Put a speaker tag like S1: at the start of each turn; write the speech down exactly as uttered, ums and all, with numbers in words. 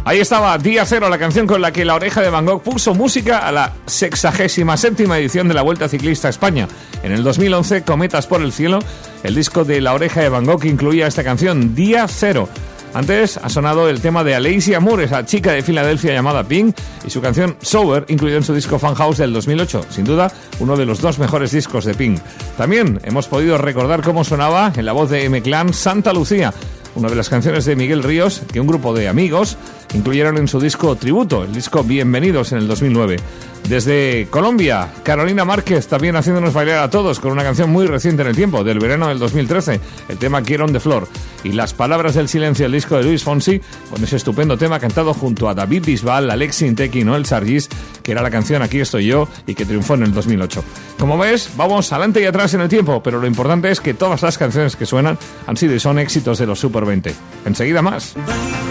S1: Ahí estaba Día Cero, la canción con la que La Oreja de Van Gogh puso música a la sexagésima séptima edición de la Vuelta Ciclista a España. En el dos mil once, Cometas por el Cielo, el disco de La Oreja de Van Gogh incluía esta canción, Día Cero. Antes ha sonado el tema de Alicia Moore, esa chica de Filadelfia llamada Pink, y su canción Sober, incluida en su disco Fan House del dos mil ocho. Sin duda, uno de los dos mejores discos de Pink. También hemos podido recordar cómo sonaba en la voz de M-Clan Santa Lucía, una de las canciones de Miguel Ríos que un grupo de amigos incluyeron en su disco Tributo, el disco Bienvenidos, en el dos mil nueve. Desde Colombia, Carolina Márquez también haciéndonos bailar a todos con una canción muy reciente en el tiempo, del verano del dos mil trece, el tema Quiero on the Floor. Y Las Palabras del Silencio, el disco de Luis Fonsi, con ese estupendo tema cantado junto a David Bisbal, Alexis Inteki y Noel Sargis, que era la canción Aquí estoy yo y que triunfó en el dos mil ocho. Como ves, vamos adelante y atrás en el tiempo, pero lo importante es que todas las canciones que suenan han sido y son éxitos de los Super veinte. Enseguida más.